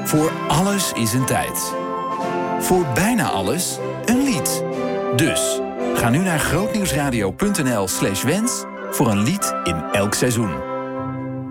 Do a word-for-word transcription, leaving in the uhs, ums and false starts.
Voor alles is een tijd. Voor bijna alles een lied. Dus ga nu naar grootnieuwsradio.nl slash wens voor een lied in elk seizoen.